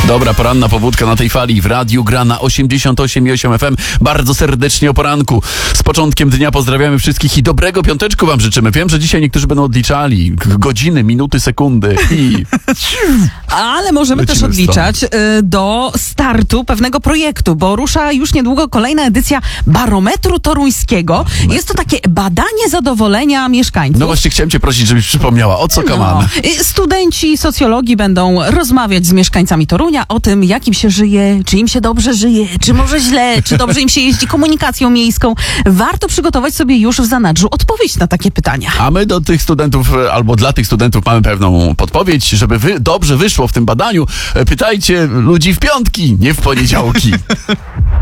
Dobra, poranna pobudka na tej fali w radiu gra na 88,8 FM. Bardzo serdecznie o poranku. Z początkiem dnia pozdrawiamy wszystkich i dobrego piąteczku wam życzymy. Wiem, że dzisiaj niektórzy będą odliczali godziny, minuty, sekundy i... Ale możemy też odliczać do startu pewnego projektu, bo rusza już niedługo kolejna edycja Barometru Toruńskiego. Jest to takie badanie zadowolenia mieszkańców. No właśnie chciałem cię prosić, żebyś przypomniała, o co kaman. Studenci socjologii będą rozmawiać z mieszkańcami Torunia o tym, jak im się żyje, czy im się dobrze żyje, czy może źle, czy dobrze im się jeździ komunikacją miejską. Warto przygotować sobie już w zanadrzu odpowiedź na takie pytania. A my do tych studentów, albo dla tych studentów mamy pewną podpowiedź, żeby dobrze wyszło w tym badaniu. Pytajcie ludzi w piątki, nie w poniedziałki.